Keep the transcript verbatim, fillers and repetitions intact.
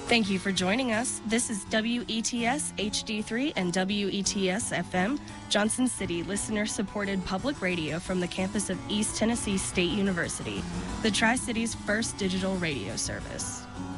Thank you for joining us. This is W E T S H D three and W E T S F M, Johnson City listener-supported public radio from the campus of East Tennessee State University, the Tri-City's first digital radio service.